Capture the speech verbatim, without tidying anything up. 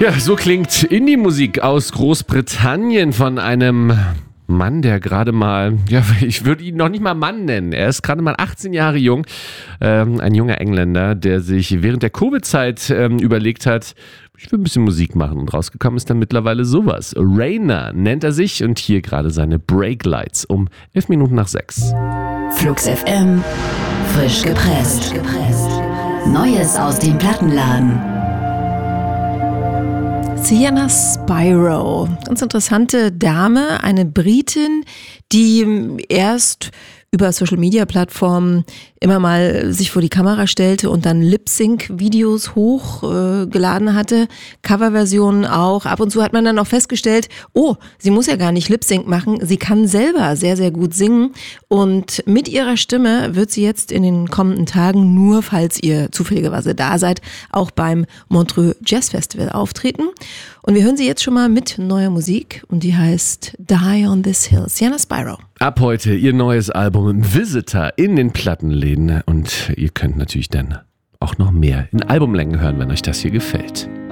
Ja, so klingt Indie-Musik aus Großbritannien von einem Mann, der gerade mal, ja, ich würde ihn noch nicht mal Mann nennen. Er ist gerade mal achtzehn Jahre jung. Ähm, ein junger Engländer, der sich während der Covid-Zeit ähm, überlegt hat, ich will ein bisschen Musik machen. Und rausgekommen ist dann mittlerweile sowas. Rainer nennt er sich und hier gerade seine Break Lights um elf Minuten nach sechs. Flux F M, frisch gepresst. Neues aus dem Plattenladen. Sienna Spyro, ganz interessante Dame, eine Britin, die erst über Social-Media-Plattformen immer mal sich vor die Kamera stellte und dann Lip-Sync-Videos hochgeladen äh, hatte, Coverversionen auch. Ab und zu hat man dann auch festgestellt, oh, sie muss ja gar nicht Lip-Sync machen, sie kann selber sehr, sehr gut singen und mit ihrer Stimme wird sie jetzt in den kommenden Tagen, nur falls ihr zufälligerweise da seid, auch beim Montreux Jazz Festival auftreten. Und wir hören sie jetzt schon mal mit neuer Musik und die heißt Die on This Hill. Sienna Spyro. Ab heute ihr neues Album Visitor in den Plattenläden und ihr könnt natürlich dann auch noch mehr in Albumlängen hören, wenn euch das hier gefällt.